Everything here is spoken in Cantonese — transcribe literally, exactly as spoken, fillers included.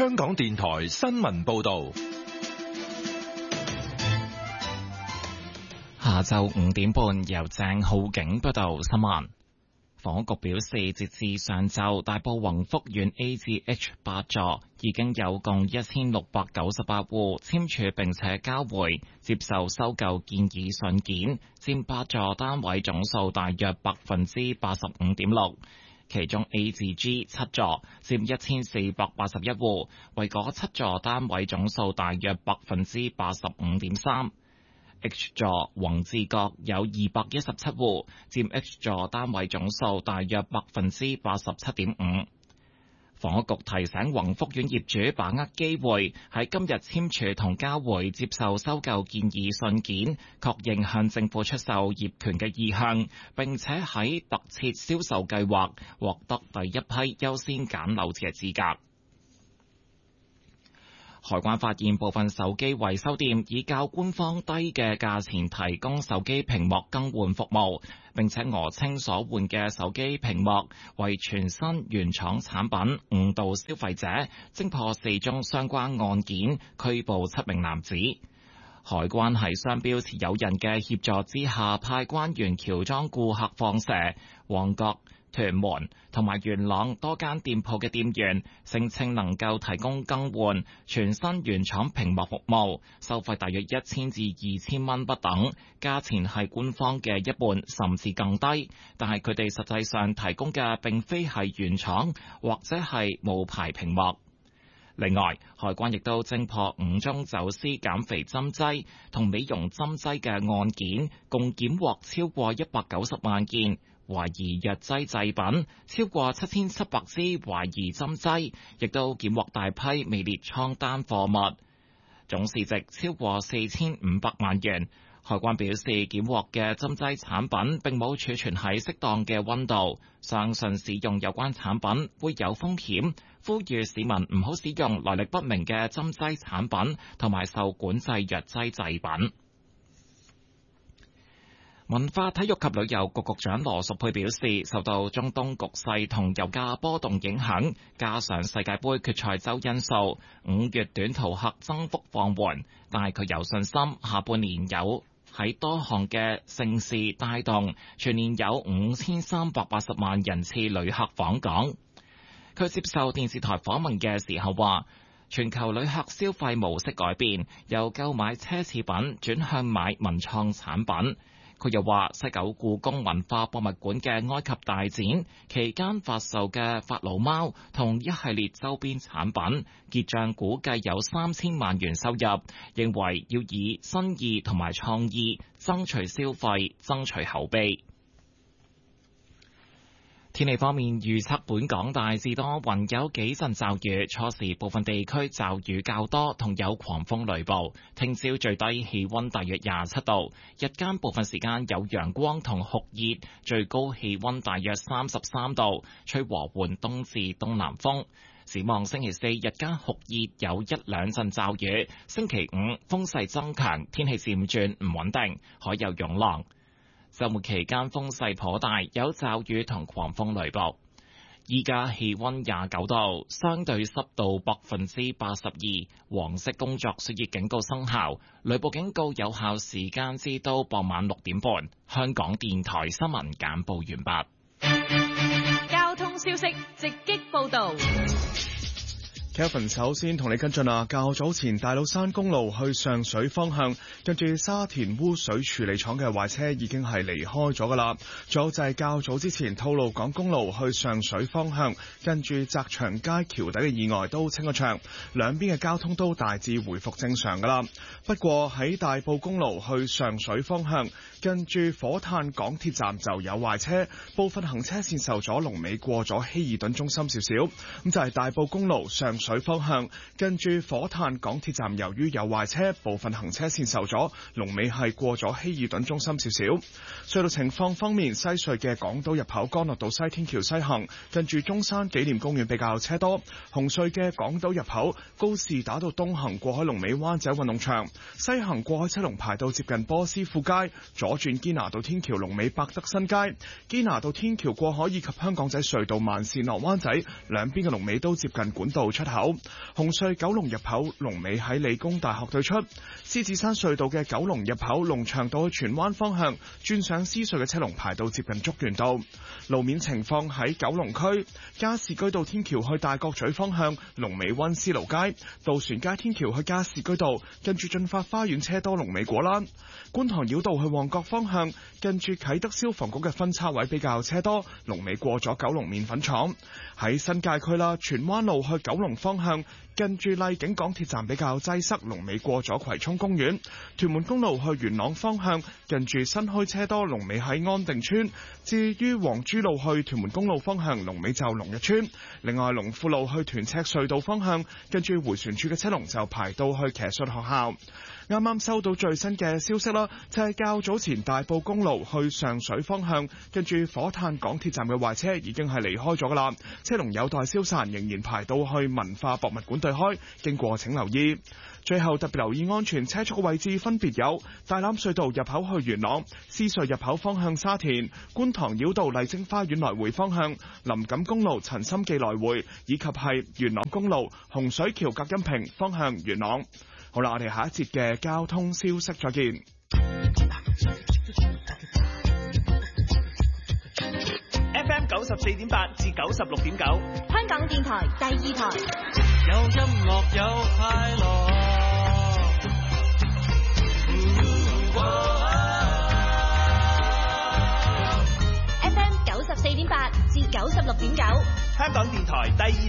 香港電台新聞報道。 下晝五點半，由鄭浩景報道新聞。房屋局表示，截至上晝，大埔宏福苑 A 至 H 八座已經有共一千六百九十八戶簽署並且交回接受收購建議信件，佔八座單位總數大約百分之八十五點六。其中 A 至 G 七座佔一千四百八十一戶，為嗰七座單位總數大約百分之八十五點三。H 座宏志閣有二百一十七戶，佔 H 座單位總數大約百分之八十七點五。房屋局提醒宏福苑業主把握機會，喺今日簽署同交回接受收購建議信件，確認向政府出售業權嘅意向，並且喺特設銷售計劃獲得第一批優先揀樓嘅資格。海關發現部分手機維修店以較官方低嘅價錢提供手機屏幕更換服務，並且訛稱所換嘅手機屏幕為全新原廠產品，誤導消費者，偵破四宗相關案件，拘捕七名男子。海關喺商標持有人嘅協助之下，派關員喬裝顧客放蛇，旺角、屯門同埋元朗多間店鋪嘅店員聲稱能夠提供更換全新原廠屏幕服務，收費大約一千至二千蚊不等，價錢係官方嘅一半甚至更低，但係佢哋實際上提供嘅並非係原廠或者係冒牌屏幕。另外，海關亦都偵破五宗走私減肥針劑同美容針劑嘅案件，共檢獲超過一百九十萬件懷疑藥劑製品，超過七千七百支懷疑針劑，亦都檢獲大批未列倉單貨物，總市值超過四千五百萬元。海關表示，檢獲嘅針劑產品並冇儲存喺適當嘅溫度，相信使用有關產品會有風險，呼籲市民唔好使用來歷不明嘅針劑產品同埋受管制藥劑製品。文化體育及旅遊局局長羅淑佩表示，受到中東局勢同油價波動影響，加上世界盃決賽周因素，五月短途客增幅放緩，但係佢有信心下半年有喺多項嘅盛事帶動，全年有五千三百八十萬人次旅客訪港。佢接受電視台訪問嘅時候話，全球旅客消費模式改變，由購買奢侈品轉向買文創產品。佢又話，西九故宮文化博物館嘅埃及大展期間發售嘅法老貓同一系列周邊產品結賬估計有三千萬元收入，認為要以新意同埋創意爭取消費，爭取口碑。天氣方面預測，本港大致多雲，有幾陣驟雨，初時部分地區驟雨較多，同有狂風雷暴。聽朝最低氣溫大約廿七度，日間部分時間有陽光同酷熱，最高氣溫大約三十三度，吹和緩東至東南風。展望星期四日間酷熱，有一兩陣驟雨，星期五風勢增強，天氣漸轉唔穩定，海有湧浪。週末期間風勢頗大，有驟雨同狂風雷暴。依家氣溫廿九度，相對濕度百分之八十二，黃色工作暑熱警告生效，雷暴警告有效時間至到傍晚六點半。香港電台新聞簡報完畢。 交通消息直擊報道。 Kevin 首先同你跟進啊，較早前大老山公路去上水方向，跟住沙田污水處理廠嘅壞車已經係離開咗噶啦。仲有就係較早之前吐露港公路去上水方向，跟住澤祥街橋底嘅意外都清咗場，兩邊嘅交通都大致回復正常噶啦。不過喺大埔公路去上水方向，跟住火炭港鐵站就有壞車，部分行車線受阻，龍尾過咗希爾頓中心少少。咁就係大埔公路上水方向，跟住火炭港鐵站，由於有壞車，部分行車線受阻，龍尾係過咗希爾頓中心少少。隧道情況方面，西隧嘅港島入口干諾道西天橋西行，跟住中山紀念公園比較車多。紅隧嘅港島入口高士打道東行過海龍尾灣仔運動場，西行過海車龍排到接近波斯富街，左轉堅拿道天橋龍尾百德新街，堅拿道天橋過海以及香港仔隧道慢線落灣仔兩邊嘅龍尾都接近管道出口。 口。紅隧九龍入口龍尾喺理工大學對出。獅子山隧道嘅九龍入口龍翔道去荃灣方向轉上獅隧嘅車龍排到接近竹園道。路面情況喺九龍區加士居道天橋去大角咀方向龍尾溫思勞街，渡船街天橋去加士居道近住駿發花園車多龍尾果欄。觀塘繞道去旺角方向近住啟德消防局嘅分叉位比較車多，龍尾過咗九龍麵粉廠。喺新界區啦，荃灣路去九龍方向近住荔景港鐵站比較擠塞，龍尾過咗葵涌公園。屯門公路去元朗方向近住新墟車多，龍尾喺安定村。至於黃珠路去屯門公路方向龍尾就龍日村。另外龍富路去屯赤隧道方向近住迴旋處嘅車龍就排到去騎術學校。啱啱收到最新嘅消息啦，就係較早前大埔公路去上水方向跟住火炭港鐵站嘅壞車已經係離開咗噶啦，車龍有待消散，仍然排到去文化博物館對開，經過請留意。最後特別留意安全車速嘅位置分別有大欖隧道入口去元朗、獅隧入口方向沙田、觀塘繞道麗晶花園來回方向、林錦公路陳心記來回，以及係元朗公路洪水橋隔音屏方向元朗。好啦，我哋下一節嘅交通消息再見。 F M 九十四點八至九十六點九， 香港電台第二台。 有音樂有快樂。 F M 九十四點八至九十六點九， 香港電台第二